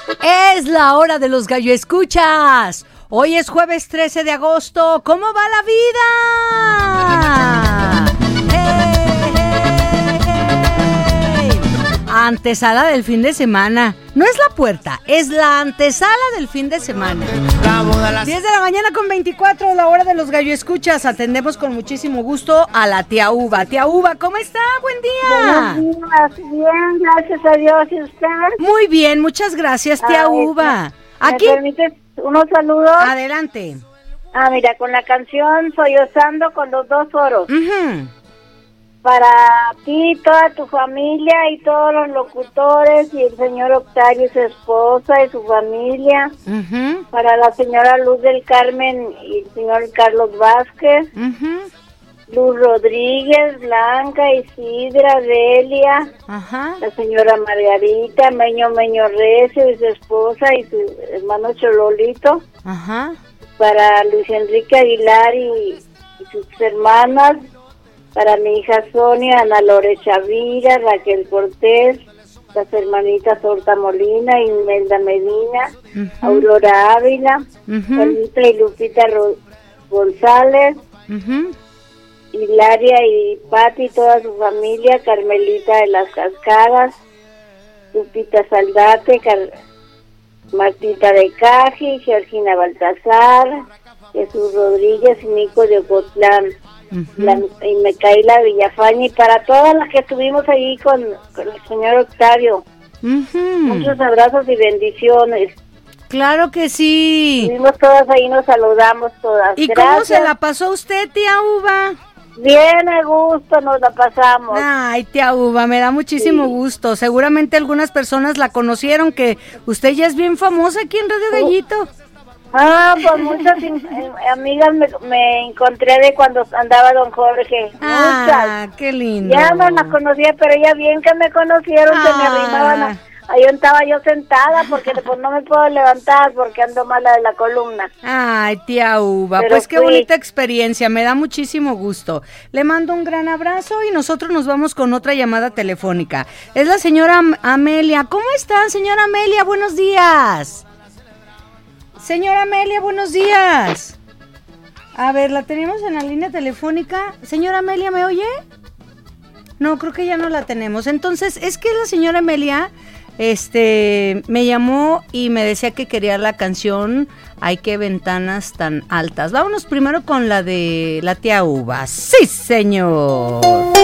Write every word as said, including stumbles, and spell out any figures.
Es la hora de los gallo escuchas. Hoy es jueves trece de agosto. ¿Cómo va la vida? ¡Hey, hey, hey! Antesala del fin de semana. No es la puerta, es la antesala del fin de semana. diez de la mañana con veinticuatro, la hora de los gallo escuchas. Atendemos con muchísimo gusto a la tía Uva. Tía Uva, ¿cómo está? Buen día. Buenos días, bien, gracias a Dios. ¿Y usted? Muy bien, muchas gracias, tía Ah, Uva. ¿Me Aquí. permites unos saludos? Adelante. Ah, mira, con la canción Sollozando con los dos oros. Uh-huh. Para ti, toda tu familia y todos los locutores y el señor Octavio, su esposa y su familia. Uh-huh. Para la señora Luz del Carmen y el señor Carlos Vázquez. Uh-huh. Luz Rodríguez, Blanca, Isidra, Delia. Ajá. La señora Margarita, Meño Meño Recio y su esposa y su hermano Chololito. Ajá. Para Luis Enrique Aguilar y, y sus hermanas. Para mi hija Sonia, Ana Lore Chavira, Raquel Cortés, las hermanitas Horta Molina, Imelda Medina, Uh-huh. Aurora Ávila, Uh-huh. Juanita y Lupita Ro- González, Uh-huh. Hilaria y Pati y toda su familia, Carmelita de las Cascadas, Lupita Saldate, Car- Martita de Caji, Georgina Baltasar, Jesús Rodríguez y Nico de Ocotlán. Uh-huh. La, y Micaela Villafaña y para todas las que estuvimos allí con, con el señor Octavio. Uh-huh. Muchos abrazos y bendiciones. Claro que sí. Estuvimos todas ahí, nos saludamos todas. ¿Y Gracias. cómo se la pasó usted, tía Uva? Bien, a gusto nos la pasamos. Ay, tía Uva, me da muchísimo Sí. gusto. Seguramente algunas personas la conocieron, que usted ya es bien famosa aquí en Radio Gallito. Ah, pues muchas in- eh, amigas me, me encontré de cuando andaba don Jorge. Ah, Muchas. qué lindo. Ya no las conocía, pero ya bien que me conocieron, que me Ah. arrimaban. A, ahí estaba yo sentada porque pues no me puedo levantar porque ando mala de la columna. Ay, tía Uva, Pero pues qué fui. bonita experiencia, me da muchísimo gusto. Le mando un gran abrazo y nosotros nos vamos con otra llamada telefónica. Es la señora Am- Amelia. ¿Cómo está, señora Amelia? Buenos días. Señora Amelia, buenos días. A ver, la tenemos en la línea telefónica. Señora Amelia, ¿me oye? No, creo que ya no la tenemos. Entonces, es que la señora Amelia este, me llamó y me decía que quería la canción Ay, qué ventanas tan altas. Vámonos primero con la de la tía Uva. ¡Sí, señor!